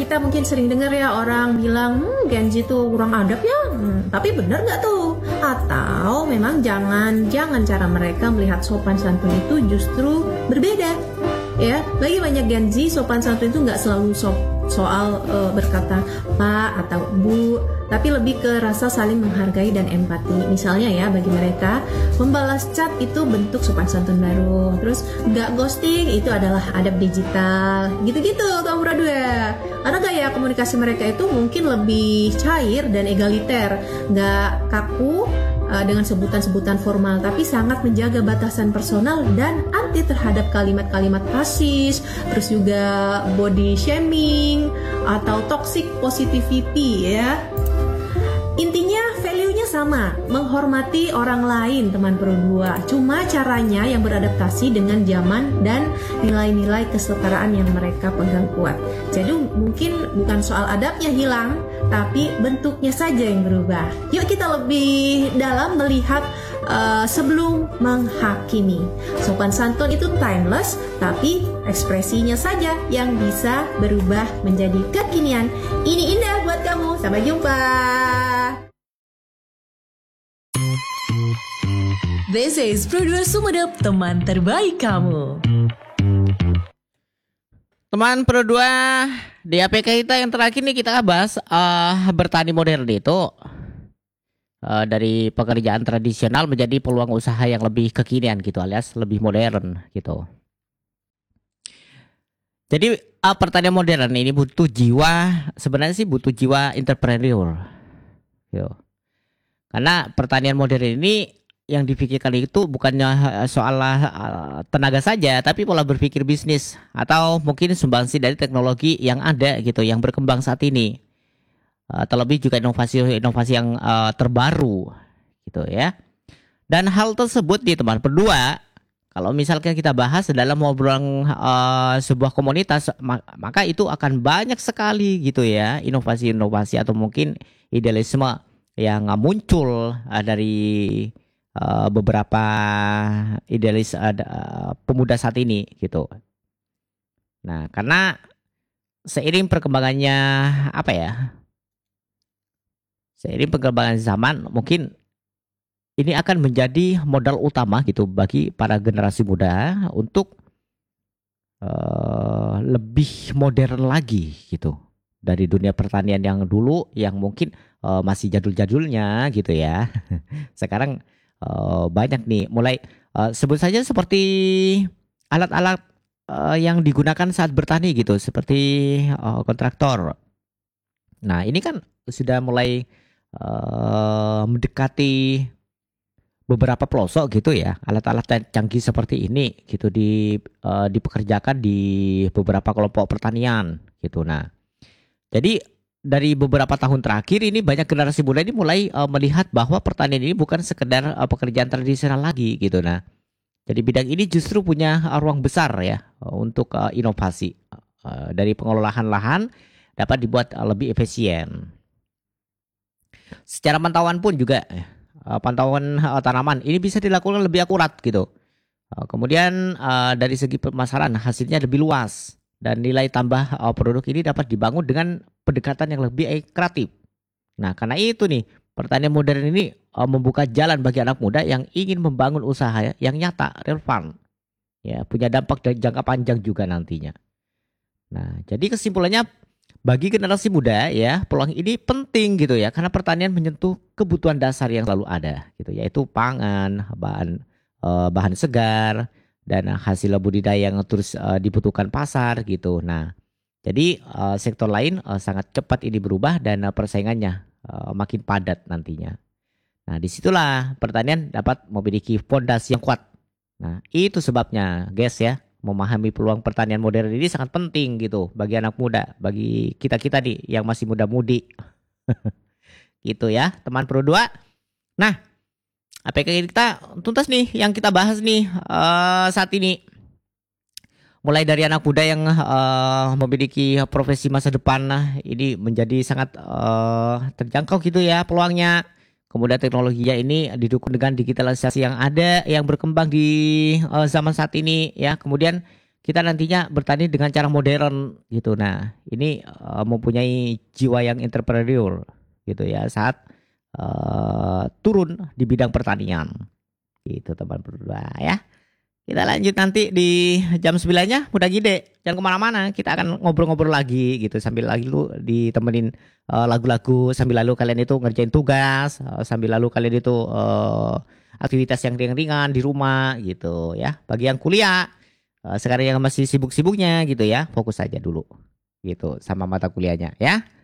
kita mungkin sering dengar ya orang bilang Gen Z tuh kurang adab ya. Tapi benar nggak tuh? Atau memang jangan cara mereka melihat sopan santun itu justru berbeda. Ya, bagi banyak Gen Z sopan santun itu nggak selalu soal berkata Pak atau Bu, tapi lebih ke rasa saling menghargai dan empati. Misalnya ya, bagi mereka membalas chat itu bentuk sopan santun baru. Terus nggak ghosting itu adalah adab digital. Gitu-gitu Kamu Radua. Karena gaya komunikasi mereka itu mungkin lebih cair dan egaliter, nggak kaku dengan sebutan-sebutan formal, tapi sangat menjaga batasan personal dan anti terhadap kalimat-kalimat rasis, terus juga body shaming atau toxic positivity ya. Intinya value-nya sama, menghormati orang lain teman berdua. Cuma caranya yang beradaptasi dengan zaman dan nilai-nilai kesetaraan yang mereka pegang kuat. Jadi mungkin bukan soal adabnya hilang, tapi bentuknya saja yang berubah. Yuk kita lebih dalam melihat sebelum menghakimi. Sopan santun itu timeless, tapi ekspresinya saja yang bisa berubah menjadi kekinian. Ini indah buat kamu. Sampai jumpa. This is Produser Sumedep, teman terbaik kamu. Teman Pro 2, di APK kita yang terakhir nih kita bahas bertani modern itu dari pekerjaan tradisional menjadi peluang usaha yang lebih kekinian gitu, alias lebih modern gitu. Jadi pertanian modern ini butuh jiwa, sebenarnya sih butuh jiwa entrepreneur gitu. Karena pertanian modern ini yang dipikirkan itu bukannya soal tenaga saja, tapi pola berpikir bisnis atau mungkin sumbangsi dari teknologi yang ada gitu, yang berkembang saat ini. Terlebih juga inovasi yang terbaru gitu ya. Dan hal tersebut nih teman berdua, kalau misalkan kita bahas dalam ngobrol sebuah komunitas, maka itu akan banyak sekali gitu ya inovasi-inovasi atau mungkin idealisme yang muncul dari beberapa idealis pemuda saat ini gitu. Nah, karena seiring perkembangannya seiring perkembangan zaman, mungkin ini akan menjadi modal utama gitu bagi para generasi muda untuk lebih modern lagi gitu dari dunia pertanian yang dulu yang mungkin masih jadul-jadulnya gitu ya. Sekarang banyak nih, mulai sebut saja seperti alat-alat yang digunakan saat bertani gitu, seperti kontraktor. Nah ini kan sudah mulai mendekati beberapa pelosok gitu ya, alat-alat canggih seperti ini gitu dipekerjakan di beberapa kelompok pertanian gitu. Nah jadi dari beberapa tahun terakhir ini banyak generasi muda ini mulai melihat bahwa pertanian ini bukan sekedar pekerjaan tradisional lagi gitu. Nah, jadi bidang ini justru punya ruang besar ya untuk inovasi. Dari pengelolaan lahan dapat dibuat lebih efisien. Secara pantauan pun juga pantauan tanaman ini bisa dilakukan lebih akurat gitu. Kemudian dari segi pemasaran hasilnya lebih luas. Dan nilai tambah produk ini dapat dibangun dengan pendekatan yang lebih kreatif. Nah, karena itu nih, pertanian modern ini membuka jalan bagi anak muda yang ingin membangun usaha yang nyata, relevan, ya, punya dampak dan jangka panjang juga nantinya. Nah, jadi kesimpulannya bagi generasi muda ya, peluang ini penting gitu ya, karena pertanian menyentuh kebutuhan dasar yang selalu ada, gitu, yaitu pangan, bahan segar, dan hasil budidaya yang terus dibutuhkan pasar gitu. Nah, jadi sektor lain sangat cepat ini berubah dan persaingannya makin padat nantinya. Nah, disitulah pertanian dapat memiliki fondasi yang kuat. Nah, itu sebabnya guys ya, memahami peluang pertanian modern ini sangat penting gitu bagi anak muda, bagi kita-kita nih yang masih muda-mudi. Gitu ya, teman Pro 2. Nah, APK kita tuntas nih yang kita bahas nih saat ini. Mulai dari anak muda yang memiliki profesi masa depan ini menjadi sangat terjangkau gitu ya peluangnya. Kemudian teknologinya ini didukung dengan digitalisasi yang ada yang berkembang di zaman saat ini ya. Kemudian kita nantinya bertani dengan cara modern gitu. Nah, ini mempunyai jiwa yang entrepreneur gitu ya saat turun di bidang pertanian. Gitu teman berdua ya. Kita lanjut nanti di jam 9-nya Muda Gide. Jangan kemana-mana, kita akan ngobrol-ngobrol lagi gitu. Sambil lagi lu ditemenin lagu-lagu. Sambil lalu kalian itu ngerjain tugas. Sambil lalu kalian itu aktivitas yang ringan-ringan di rumah gitu ya. Bagi yang kuliah, sekarang yang masih sibuk-sibuknya gitu ya. Fokus aja dulu gitu sama mata kuliahnya ya.